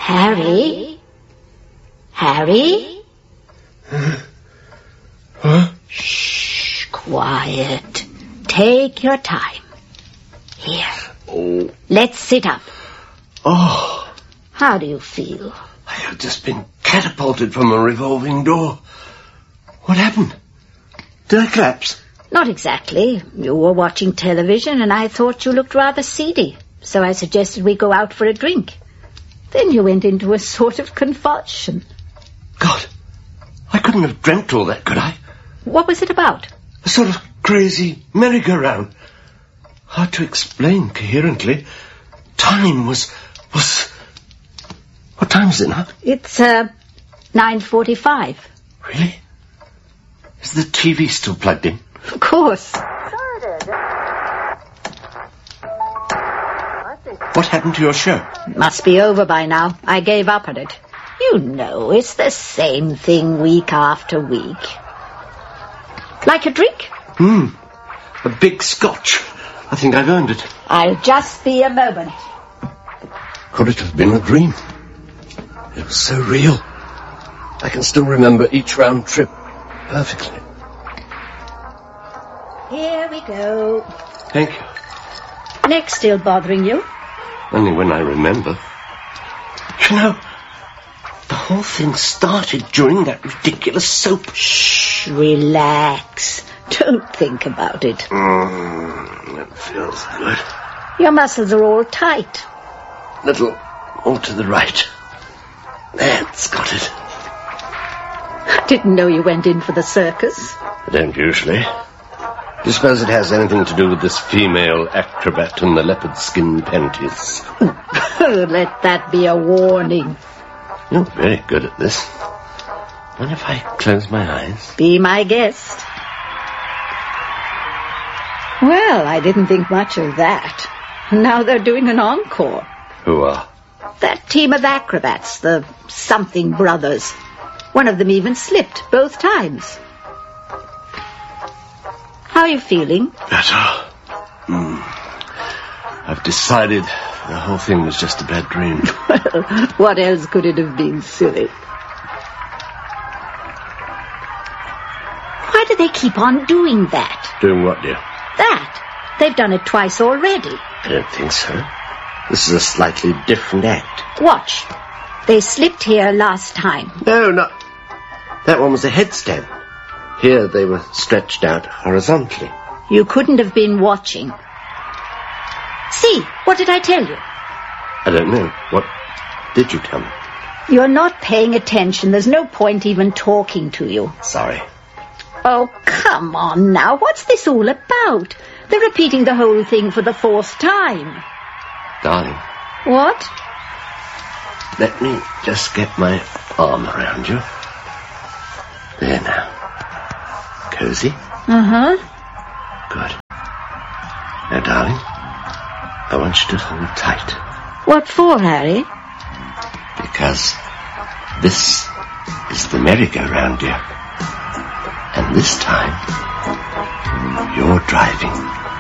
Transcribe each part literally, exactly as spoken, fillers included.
Harry? Harry? Huh? Huh? Shh, quiet. Take your time. Here. Oh. Let's sit up. Oh. How do you feel? I have just been catapulted from a revolving door. What happened? Did I collapse? Not exactly. You were watching television and I thought you looked rather seedy, so I suggested we go out for a drink. Then you went into a sort of convulsion. God, I couldn't have dreamt all that, could I? What was it about? A sort of crazy merry-go-round. Hard to explain coherently. Time was... was... What time is it now? It's, uh, nine forty-five. Really? Is the T V still plugged in? Of course. What happened to your show? Must be over by now. I gave up on it. You know, it's the same thing week after week. Like a drink? Hmm. A big scotch. I think I've earned it. I'll just be a moment. Could it have been a dream? It was so real. I can still remember each round trip perfectly. Here we go. Thank you. Neck still bothering you? Only when I remember. You know, the whole thing started during that ridiculous soap. Shh, relax. Don't think about it. Mm, that feels good. Your muscles are all tight. Little more to the right. That's got it. I didn't know you went in for the circus. I don't usually. Do you suppose it has anything to do with this female acrobat and the leopard skin panties? Let that be a warning. You're very good at this. Mind if I close my eyes? Be my guest. Well, I didn't think much of that. Now they're doing an encore. Who are? That team of acrobats, the something brothers. One of them even slipped both times. How are you feeling? Better. Mm. I've decided the whole thing was just a bad dream. Well, what else could it have been, silly? Why do they keep on doing that? Doing what, dear? That. They've done it twice already. I don't think so. This is a slightly different act. Watch. They slipped here last time. No, not... That one was a headstand. Here they were stretched out horizontally. You couldn't have been watching. See, what did I tell you? I don't know. What did you tell me? You're not paying attention. There's no point even talking to you. Sorry. Oh, come on now. What's this all about? They're repeating the whole thing for the fourth time. Darling. What? Let me just get my arm around you. There now. Cozy? Uh-huh. Good. Now, darling, I want you to hold tight. What for, Harry? Because this is the merry-go-round, dear. And this time, you're driving.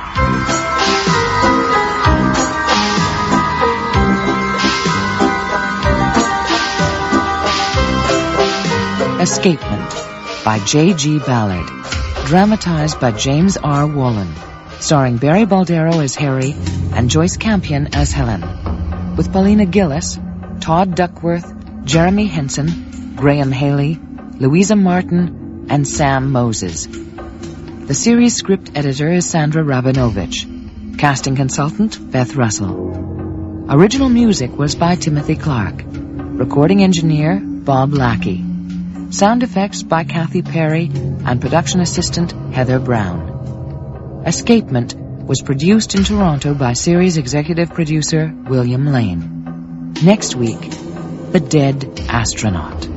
Escapement by J G Ballard. Dramatized by James R. Wallen. Starring Barry Baldero as Harry and Joyce Campion as Helen. With Paulina Gillis, Todd Duckworth, Jeremy Henson, Graham Haley, Louisa Martin, and Sam Moses. The series script editor is Sandra Rabinovich. Casting consultant, Beth Russell. Original music was by Timothy Clark. Recording engineer, Bob Lackey. Sound effects by Kathy Perry and production assistant Heather Brown. Escapement was produced in Toronto by series executive producer William Lane. Next week, The Dead Astronaut.